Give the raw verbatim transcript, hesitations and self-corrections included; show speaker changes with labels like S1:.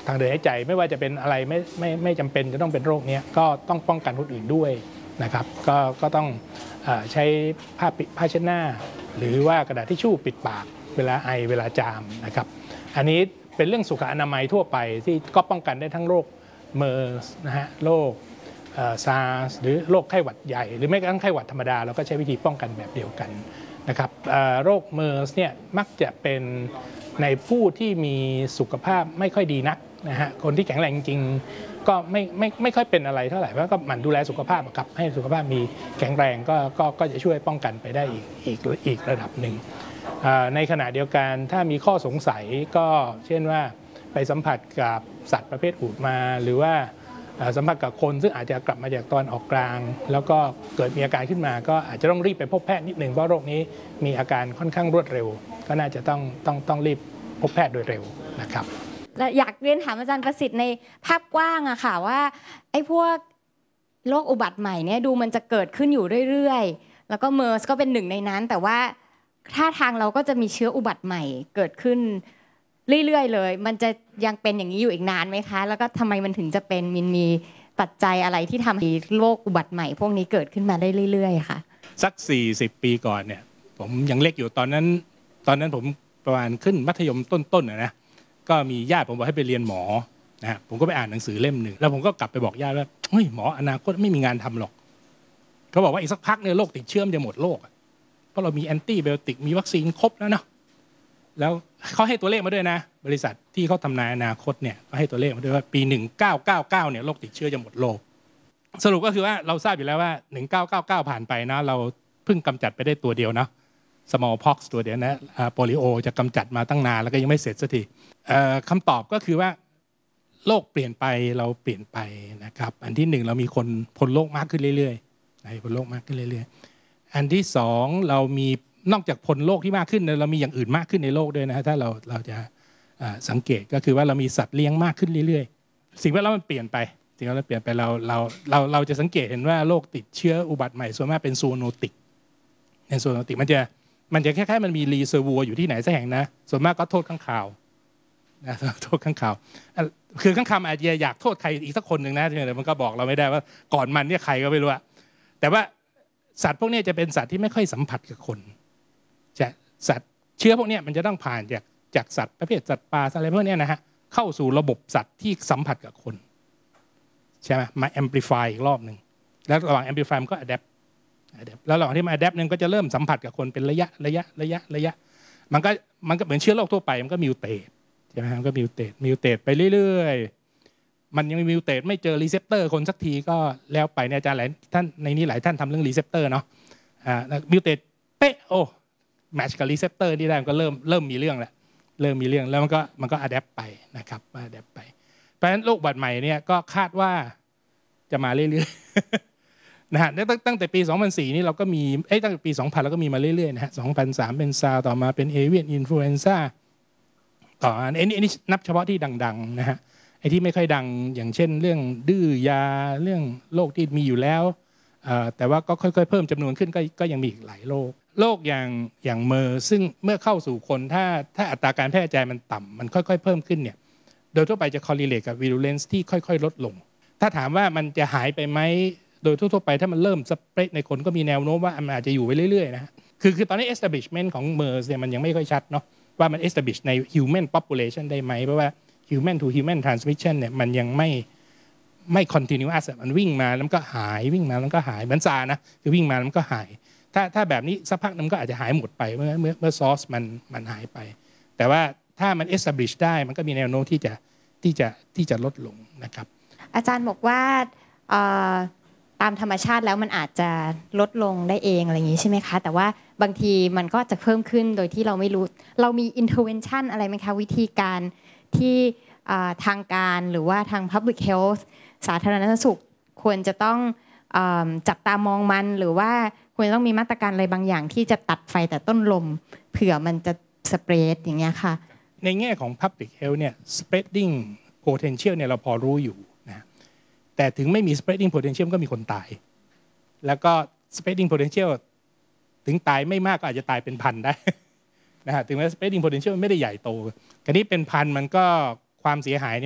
S1: ทางเดินหายใจไม่ว่าจะเป็นอะไรไม่ไม่ไม่จำเป็นจะต้องเป็นโรคนี้ก็ต้องป้องกันคนอื่นด้วยนะครับก็ก็ต้องใช้ผ้าผ้าเช็ดหน้าหรือว่ากระดาษทิชชู่ปิดปากเวลาไอเวลาจามนะครับอันนี้เป็นเรื่องสุขอนามัยทั่วไปที่ก็ป้องกันได้ทั้งโรคเมอร์สนะฮะโรคซาร์สหรือโรคไข้หวัดใหญ่หรือแม้กระทั่งไข้หวัดธรรมดาเราก็ใช้วิธีป้องกันแบบเดียวกันนะครับโรคเมอร์สเนี่ยมักจะเป็นในผู้ที่มีสุขภาพไม่ค่อยดีนักนะฮะคนที่แข็งแรงจริงก็ไม่ไม่ไม่ค่อยเป็นอะไรเท่าไหร่เพราะก็หมั่นดูแลสุขภาพครับให้สุขภาพมีแข็งแรงก็ก็ก็จะช่วยป้องกันไปได้อีกอีกอีกระดับหนึ่งในขณะเดียวกันถ้ามีข้อสงสัยก็เช่นว่าไปสัมผัสกับสัตว์ประเภทอูฐมาหรือว่าสัมผัสกับคนซึ่งอาจจะกลับมาจากตอนออกกลางแล้วก็เกิดมีอาการขึ้นมาก็อาจจะต้องรีบไปพบแพทย์นิดหนึ่งเพราะโรคนี้มีอาการค่อนข้างรวดเร็วก็น่าจะต้องต้องต้องรีบพบแพทย์โดยเร็วนะครับ
S2: และอยากเรียนถามอาจารย์ประสิทธิ์ในภาพกว้างอะค่ะว่าไอ้พวกโรคอุบัติใหม่เนี่ยดูมันจะเกิดขึ้นอยู่เรื่อยๆแล้วก็เมอร์สก็เป็นหนึ่งในนั้นแต่ว่าท่าทางเราก็จะมีเชื้ออุบัติใหม่เกิดขึ้นเรื่อยๆเลยมันจะยังเป็นอย่างนี้อยู่อีกนานไหมคะแล้วก็ทำไมมันถึงจะเป็นมันมีปัจจัยอะไรที่ทำให้โรคอุบัติใหม่พวกนี้เกิดขึ้นมาได้เรื่อยๆค่ะ
S1: สักสี่สิบปีก่อนเนี่ยผมยังเล็กอยู่ตอนนั้นตอนนั้นผมประมาณขึ้นมัธยมต้นๆนะก็มีญาติผมบอกให้ไปเรียนหมอนะผมก็ไปอ่านหนังสือเล่มหนึ่งแล้วผมก็กลับไปบอกญาติว่าเฮ้ยหมออนาคตไม่มีงานทำหรอกเขาบอกว่าอีกสักพักเนี่ยโรคติดเชื้อจะหมดโลกเพราะเรามีแอนตี้ไบโอติกมีวัคซีนครบแล้วเนาะแล้วเขาให้ตัวเลขมาด้วยนะบริษัทที่เขาทำนายอนาคตเนี่ยก็ให้ตัวเลขมาด้วยว่าปีหนึ่งเก้าเก้าเก้าเนี่ยโรคติดเชื้อจะหมดโลกสรุปก็คือว่าเราทราบอยู่แล้วว่าหนึ่งเก้าเก้าเก้าผ่านไปนะเราเพิ่งกำจัดไปได้ตัวเดียวนะ smallpox ตัวเดียวนะโปลิโอจะกำจัดมาตั้งนานแล้วก็ยังไม่เสร็จสักทีคำตอบก็คือว่าโลกเปลี่ยนไปเราเปลี่ยนไปนะครับอันที่หนึ่งเรามีคนพ้นโลกมากขึ้นเรื่อยๆพ้นโลกมากขึ้นเรื่อยๆอันที่สองเรามีนอกจากพ้นโลกที่มากขึ้นเรามีอย่างอื่นมากขึ้นในโลกด้วยนะถ้าเราเราจะสังเกตก็คือว่าเรามีสัตว์เลี้ยงมากขึ้นเรื่อยๆสิ่งแวดล้อมมันเปลี่ยนไปสิ่งแวดล้อมเปลี่ยนไปเราเราเราเราจะสังเกตเห็นว่าโรคติดเชื้ออุบัติใหม่ส่วนมากเป็นซูโนติกในซูโนติกมันจะมันจะแค่ๆมันมีรีเซอร์วัวอยู่ที่ไหนสักแห่งนะส่วนมากก็โทษข้างข่าวนะโทษข้างข่าวคือข้างข่าวอาจจะอยากโทษใครอีกสักคนหนึ่งนะแต่มันก็บอกเราไม่ได้ว่าก่อนมันเนี่ยใครก็ไม่รู้แต่ว่าสัตว์พวกนี้จะเป็นสัตว์ที่ไม่ค่อยสัมผัสกับคนจะสัตว์เชื้อพวกนี้มันจะต้องผ่านจากจากสัตว์ประเภทสัตว์ป่าอะไรพวกนี้นะฮะเข้าสู่ระบบสัตว์ที่สัมผัสกับคนใช่ไหมมา amplify อีกรอบหนึ่งแล้วระหว่าง amplify มันก็ adaptแล้วระหว่างที่มา adapt นึงก็จะเริ่มสัมผัสกับคนเป็นระยะระยะระยะระยะมันก็มันก็เหมือนเชื้อโรคทั่วไปมันก็มิวเตทใช่ไหมมันก็มิวเตทมิวเตทไปเรื่อยๆมันยังมิวเตทไม่เจอรีเซพเตอร์คนสักทีก็แล้วไปเนี่ยอาจารย์หลายท่านในนี้หลายท่านทำเรื่องรีเซพเตอร์เนาะอ่ามิวเตทเป๊ะโอ้แมทช์กับรีเซพเตอร์ที่ได้มันก็เริ่มเริ่มมีเรื่องแล้วเริ่มมีเรื่องแล้วมันก็มันก็อะแดปไปนะครับอะแดปไปเพราะฉะนั้นโรคอุบัติใหม่เนี่ยก็คาดว่าจะมาเรื่อยๆนะฮะตั้งตั้งแต่ปีสองพันสี่นี่เราก็มีเอ้ยตั้งแต่ปีสองพันเราก็มีมาเรื่อยๆนะฮะสองพันสามเป็นซาร์ต่อมาเป็นเอเวียนอินฟลูเอนซ่าต่ออันนี้อันนี้นับเฉพาะที่ดังๆนะฮะไอ้ที่ไม่ค่อยดังอย่างเช่นเรื่องดื้อยาเรื่องโรคที่มีอยู่แล้วแต่ว่าก็ค่อยๆเพิ่มจำนวนขึ้นก็ก็ยังมีอีกหลายโรคโรคอย่างอย่างเมอร์ซึ่งเมื่อเข้าสู่คนถ้าถ้าอัตราการแพร่กระจายมันต่ำมันค่อยๆเพิ่มขึ้นเนี่ยโดยทั่วไปจะ correlate กับ virulence ที่ค่อยๆลดลงถ้าถามว่ามันจะหายไปไหมโดยทั่วๆไปถ้ามันเริ่มสเปรดในคนก็มีแนวโน้มว่ามันอาจจะอยู่ไปเรื่อยๆนะคือคือตอนนี้ establishment ของ เมอร์ส เนี่ยมันยังไม่ค่อยชัดเนาะว่ามัน establish ใน human population ได้ไหมเพราะว่า human to human transmission เนี่ยมันยังไม่ไม่ continuous มันวิ่งมาแล้วก็หายวิ่งมาแล้วก็หายเหมือนซานะคือวิ่งมาแล้วก็หายถ้าถ้าแบบนี้สักพักนึงก็อาจจะหายหมดไปเมื่อเมื่อเมื่อซอสมันมันหายไปแต่ว่าถ้ามัน establish ได้มันก็มีแนวโน้มที่จะที่จะที่จะลดลงนะครับ
S2: อาจารย์บอกว่าตามธรรมชาติแล้วมันอาจจะลดลงได้เองอะไรอย่างนี้ใช่ไหมคะแต่ว่าบางทีมันก็จะเพิ่มขึ้นโดยที่เราไม่รู้เรามี intervention อะไรไหมคะวิธีการที่ทางการหรือว่าทาง public health สาธารณสุขควรจะต้องจับตามองมันหรือว่าควรจะต้องมีมาตรการอะไรบางอย่างที่จะตัดไฟแต่ต้นลมเผื่อมันจะสเปรดอย่างเงี้ยค่ะ
S1: ในแง่ของ public health เนี่ย spreading potential เนี่ยเราพอรู้อยู่นะแต่ถึงไม่มี spreading potential ก็มีคนตายแล้วก็ spreading potential ถึงตายไม่มากก็อาจจะตายเป็นพันได้นะฮะถึงแม้ spreading potential ไม่ได้ใหญ่โตคราวนี้เป็นพันมันก็ความเสียหาย